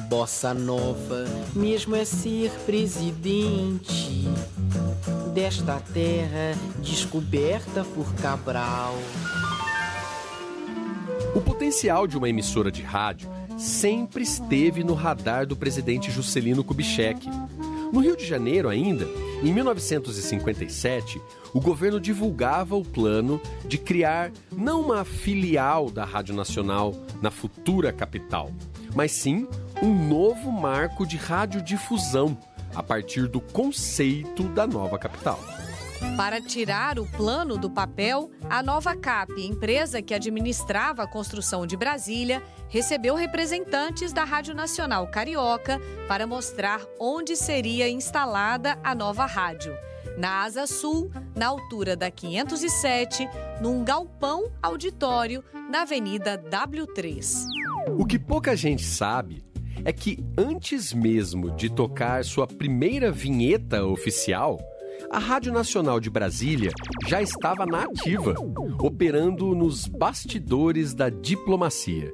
Bossa nova, mesmo é ser presidente desta terra descoberta por Cabral. O potencial de uma emissora de rádio sempre esteve no radar do presidente Juscelino Kubitschek. No Rio de Janeiro ainda, em 1957, o governo divulgava o plano de criar não uma filial da Rádio Nacional na futura capital, mas sim um novo marco de radiodifusão a partir do conceito da nova capital. Para tirar o plano do papel, a Nova Cap, empresa que administrava a construção de Brasília, recebeu representantes da Rádio Nacional Carioca para mostrar onde seria instalada a nova rádio. Na Asa Sul, na altura da 507, num galpão auditório na Avenida W3. O que pouca gente sabe é que antes mesmo de tocar sua primeira vinheta oficial, a Rádio Nacional de Brasília já estava na ativa, operando nos bastidores da diplomacia.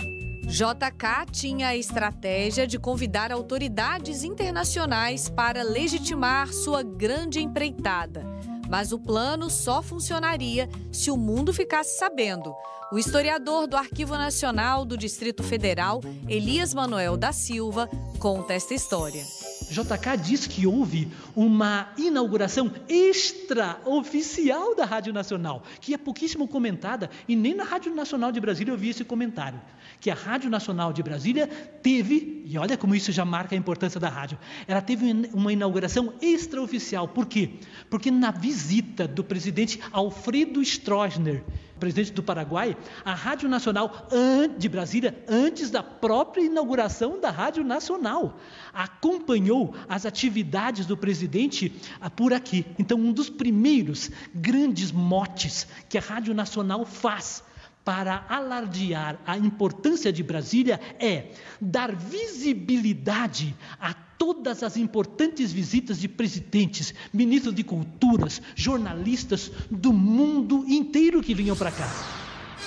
JK tinha a estratégia de convidar autoridades internacionais para legitimar sua grande empreitada. Mas o plano só funcionaria se o mundo ficasse sabendo. O historiador do Arquivo Nacional do Distrito Federal, Elias Manuel da Silva, conta esta história. JK diz que houve uma inauguração extraoficial da Rádio Nacional, que é pouquíssimo comentada, e nem na Rádio Nacional de Brasília eu vi esse comentário, que a Rádio Nacional de Brasília teve, e olha como isso já marca a importância da rádio, ela teve uma inauguração extraoficial. Por quê? Porque na visita do presidente Alfredo Stroessner, presidente do Paraguai, a Rádio Nacional de Brasília, antes da própria inauguração da Rádio Nacional, acompanhou as atividades do presidente por aqui. Então, um dos primeiros grandes motes que a Rádio Nacional faz para alardear a importância de Brasília é dar visibilidade a todas as importantes visitas de presidentes, ministros de culturas, jornalistas do mundo inteiro que vinham para cá.